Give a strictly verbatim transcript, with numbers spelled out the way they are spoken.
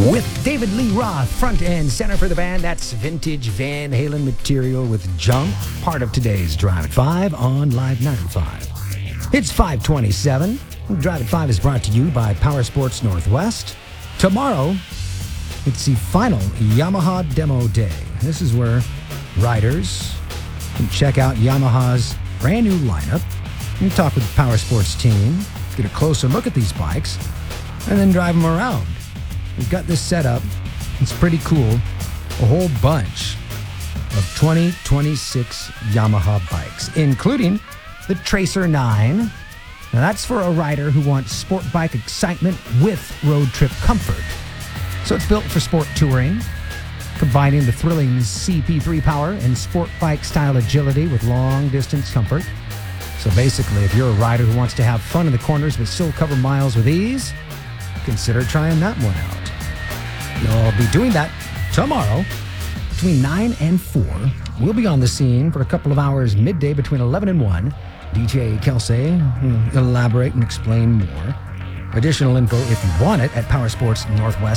With David Lee Roth, front and center for the band. That's vintage Van Halen material with Jump, part of today's Drive at five on Live ninety-five. It's five twenty-seven. Drive at five is brought to you by Power Sports Northwest. Tomorrow, it's the final Yamaha Demo Day. This is where riders can check out Yamaha's brand new lineup and talk with the Power Sports team, get a closer look at these bikes, and then drive them around. We've got this set up. It's pretty cool. A whole bunch of twenty twenty-six Yamaha bikes, including the Tracer nine. Now that's for a rider who wants sport bike excitement with road trip comfort. So it's built for sport touring, combining the thrilling C P three power and sport bike style agility with long distance comfort. So basically, if you're a rider who wants to have fun in the corners but still cover miles with ease, consider trying that one out. You'll be doing that tomorrow between nine and four. We'll be on the scene for a couple of hours midday between eleven and one. D J Kelsey will elaborate and explain more. Additional info, if you want it, at Power Sports Northwest.